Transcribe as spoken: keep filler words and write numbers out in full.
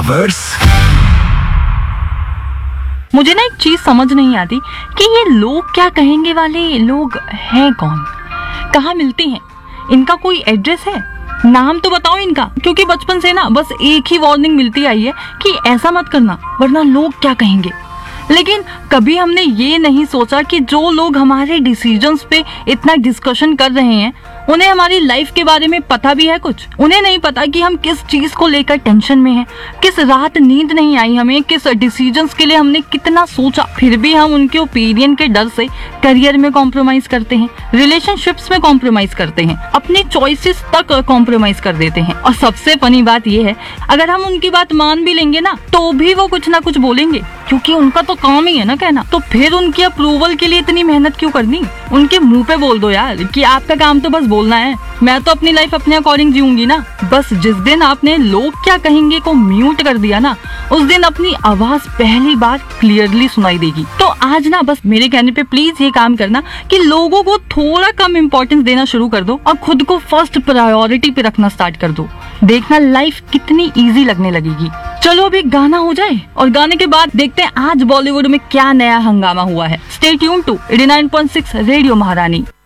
Universe. मुझे ना एक चीज समझ नहीं आती कि ये लोग क्या कहेंगे वाले लोग हैं कौन, कहाँ मिलते हैं, इनका कोई एड्रेस है, नाम तो बताओ इनका, क्योंकि बचपन से ना बस एक ही वार्निंग मिलती आई है कि ऐसा मत करना वरना लोग क्या कहेंगे। लेकिन कभी हमने ये नहीं सोचा कि जो लोग हमारे डिसीजंस पे इतना डिस्कशन कर रहे हैं उन्हें हमारी लाइफ के बारे में पता भी है कुछ। उन्हें नहीं पता कि हम किस चीज को लेकर टेंशन में हैं, किस रात नींद नहीं आई हमें, किस डिसीजंस के लिए हमने कितना सोचा, फिर भी हम उनके ओपिनियन के डर से करियर में कॉम्प्रोमाइज करते हैं, रिलेशनशिप्स में कॉम्प्रोमाइज करते हैं, अपनी चॉइसेस तक कॉम्प्रोमाइज कर देते हैं। और सबसे फनी बात यह है, अगर हम उनकी बात मान भी लेंगे ना तो भी वो कुछ ना कुछ बोलेंगे, क्योंकि उनका तो काम ही है ना कहना। तो फिर उनकी अप्रूवल के लिए इतनी मेहनत क्यों करनी? उनके मुंह पे बोल दो यार कि आपका काम तो बस बोलना है, मैं तो अपनी लाइफ अपने अकॉर्डिंग जीऊंगी ना। बस जिस दिन आपने लोग क्या कहेंगे को म्यूट कर दिया ना, उस दिन अपनी आवाज पहली बार क्लियरली सुनाई देगी। तो आज ना बस मेरे कहने पे प्लीज ये काम करना कि लोगों को थोड़ा कम इम्पोर्टेंस देना शुरू कर दो और खुद को फर्स्ट प्रायोरिटी पे रखना स्टार्ट कर दो। देखना लाइफ कितनी इजी लगने लगेगी। चलो अभी गाना हो जाए और गाने के बाद देखते हैं आज बॉलीवुड में क्या नया हंगामा हुआ है। Stay tuned to eighty nine point six radio महारानी।